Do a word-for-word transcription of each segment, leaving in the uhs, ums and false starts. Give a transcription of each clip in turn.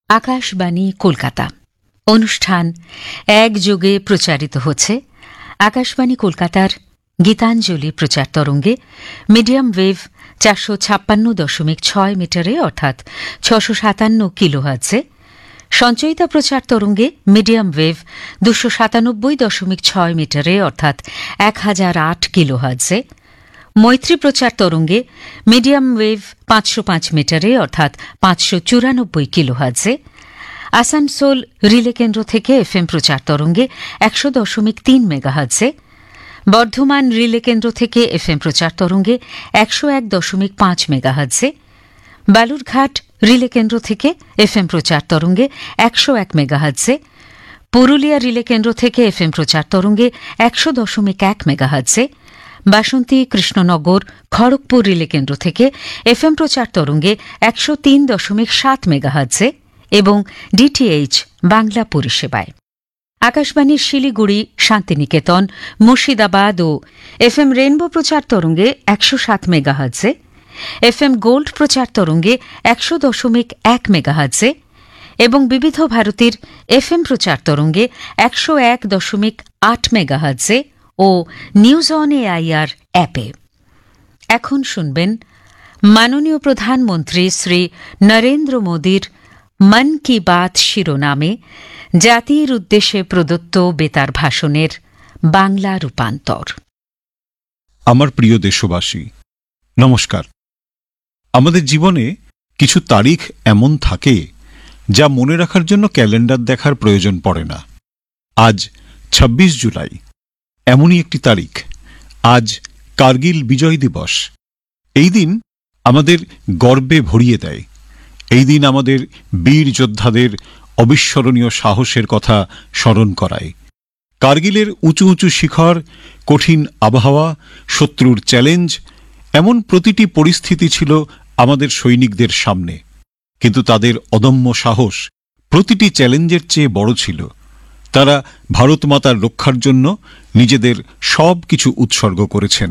আকাশবাণী কলকাতা অনুষ্ঠান একযোগে প্রচারিত হচ্ছে আকাশবাণী কলকাতার গীতাঞ্জলি প্রচার তরঙ্গে মিডিয়াম ওয়েভ চারশো ছাপ্পান্ন দশমিক ছয় মিটারে অর্থাৎ ছশো সাতান্ন কিলোহার্টজে, সঞ্চয়িতা প্রচার তরঙ্গে মিডিয়াম ওয়েভ দুশো সাতানব্বই দশমিক ছয় মিটারে অর্থাৎ এক হাজার আট কিলোহার্টজে, মৈত্রী প্রচার তরঙ্গে মিডিয়াম ওয়েভ পাঁচশো পাঁচ মিটারে অর্থাৎ পাঁচশো চুরানব্বই কিলোহার্টজে, আসানসোল রিলে কেন্দ্র থেকে এফএম প্রচার তরঙ্গে একশো দশমিক তিন মেগাহার্টজে, বর্ধমান রিলে কেন্দ্র থেকে এফএম প্রচার তরঙ্গে একশো এক দশমিক পাঁচ মেগাহার্টজে, বালুরঘাট রিলে কেন্দ্র থেকে এফএম প্রচার তরঙ্গে একশো এক মেগাহার্টজে, পুরুলিয়া রিলে কেন্দ্র থেকে এফএম প্রচার তরঙ্গে একশো দশমিক এক মেগাহার্টজে, বাসন্তী কৃষ্ণনগর খড়গপুর রিলে কেন্দ্র থেকে এফএম প্রচার তরঙ্গে একশো তিন দশমিক সাত মেগাহার্টজে এবং ডিটিএইচ বাংলা পরিষেবায়। আকাশবাণীর শিলিগুড়ি, শান্তিনিকেতন, মুর্শিদাবাদ ও এফএম রেনবো প্রচার তরঙ্গে একশো সাত মেগাহার্টজে, এফএম গোল্ড প্রচার তরঙ্গে একশো দশমিক এক মেগাহার্টজে এবং বিবিধ ভারতীর এফএম প্রচার তরঙ্গে একশো এক দশমিক আট মেগাহার্টজে ও নিউজ অন এআইআর অ্যাপে। এখন শুনবেন মাননীয় প্রধানমন্ত্রী শ্রী নরেন্দ্র মোদীর মন কি বাত শিরোনামে জাতির উদ্দেশ্যে প্রদত্ত বেতার ভাষণের বাংলা রূপান্তর। আমার প্রিয় দেশবাসী, নমস্কার। আমাদের জীবনে কিছু তারিখ এমন থাকে যা মনে রাখার জন্য ক্যালেন্ডার দেখার প্রয়োজন পড়ে না। আজ ছাব্বিশ জুলাই, এমনই একটি তারিখ। আজ কার্গিল বিজয় দিবস। এই দিন আমাদের গর্বে ভরিয়ে দেয়। এই দিন আমাদের বীর যোদ্ধাদের অবিস্মরণীয় সাহসের কথা স্মরণ করায়। কার্গিলের উঁচু উঁচু শিখর, কঠিন আবহাওয়া, শত্রুর চ্যালেঞ্জ, এমন প্রতিটি পরিস্থিতি ছিল আমাদের সৈনিকদের সামনে, কিন্তু তাদের অদম্য সাহস প্রতিটি চ্যালেঞ্জের চেয়ে বড় ছিল। তারা ভারত মাতার রক্ষার জন্য নিজেদের সব কিছু উৎসর্গ করেছেন।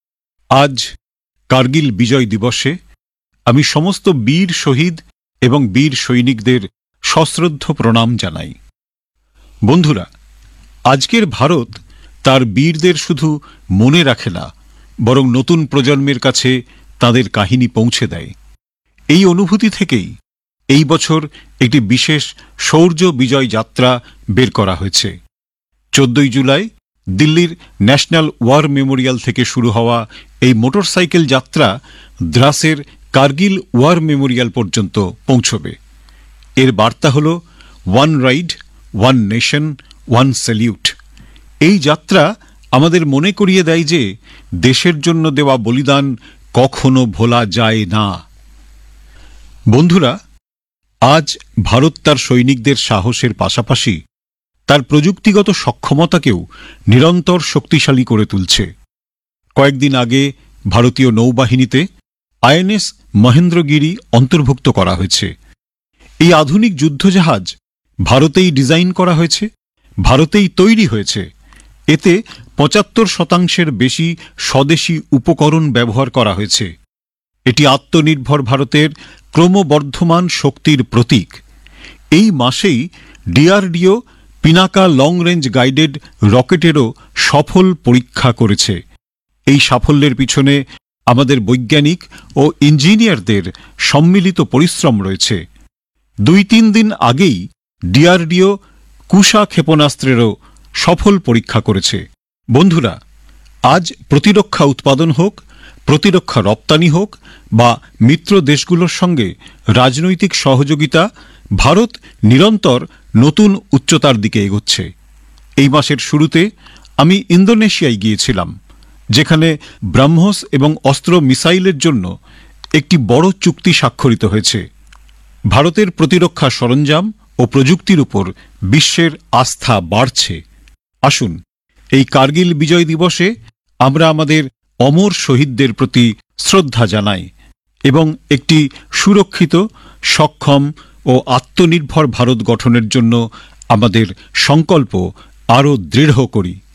আজ কার্গিল বিজয় দিবসে আমি সমস্ত বীর শহীদ এবং বীর সৈনিকদের সশ্রদ্ধ প্রণাম জানাই। বন্ধুরা, আজকের ভারত তার বীরদের শুধু মনে রাখে না, বরং নতুন প্রজন্মের কাছে তাদের কাহিনী পৌঁছে দেয়। এই অনুভূতি থেকেই এই বছর একটি বিশেষ শৌর্য বিজয় যাত্রা বের করা হয়েছে। চোদ্দই জুলাই দিল্লির ন্যাশনাল ওয়ার মেমোরিয়াল থেকে শুরু হওয়া এই মোটরসাইকেল যাত্রা দ্রাসের কার্গিল ওয়ার মেমোরিয়াল পর্যন্ত পৌঁছবে। এর বার্তা হল one ride, one nation, one salute. এই যাত্রা আমাদের মনে করিয়ে দেয় যে দেশের জন্য দেওয়া বলিদান কখনো ভোলা যায় না। বন্ধুরা, আজ ভারত তার সৈনিকদের সাহসের পাশাপাশি তার প্রযুক্তিগত সক্ষমতাকেও নিরন্তর শক্তিশালী করে তুলছে। কয়েকদিন আগে ভারতীয় নৌবাহিনীতে আইএনএস মহেন্দ্রগিরি অন্তর্ভুক্ত করা হয়েছে। এই আধুনিক যুদ্ধজাহাজ ভারতেই ডিজাইন করা হয়েছে, ভারতেই তৈরি হয়েছে। এতে পঁচাত্তর শতাংশের বেশি স্বদেশি উপকরণ ব্যবহার করা হয়েছে। এটি আত্মনির্ভর ভারতের ক্রমবর্ধমান শক্তির প্রতীক। এই মাসেই DRDO Pinaka long range guided রকেটেরও সফল পরীক্ষা করেছে। এই সাফল্যের পিছনে আমাদের বৈজ্ঞানিক ও ইঞ্জিনিয়ারদের সম্মিলিত পরিশ্রম রয়েছে। দুই তিন দিন আগেই ডিআরডিও কুশা ক্ষেপণাস্ত্রেরও সফল পরীক্ষা করেছে। বন্ধুরা, আজ প্রতিরক্ষা উৎপাদন হোক, প্রতিরক্ষা রপ্তানি হোক বা মিত্র দেশগুলোর সঙ্গে রাজনৈতিক সহযোগিতা, ভারত নিরন্তর নতুন উচ্চতার দিকে এগোচ্ছে। এই মাসের শুরুতে আমি ইন্দোনেশিয়ায় গিয়েছিলাম, যেখানে ব্রাহ্মস এবং অস্ত্র মিসাইলের জন্য একটি বড় চুক্তি স্বাক্ষরিত হয়েছে। ভারতের প্রতিরক্ষা সরঞ্জাম ও প্রযুক্তির উপর বিশ্বের আস্থা বাড়ছে। আসুন, এই কার্গিল বিজয় দিবসে আমরা আমাদের অমর শহীদদের প্রতি শ্রদ্ধা জানাই এবং একটি সুরক্ষিত, সক্ষম ও আত্মনির্ভর ভারত গঠনের জন্য আমাদের সংকল্প আরও দৃঢ় করি।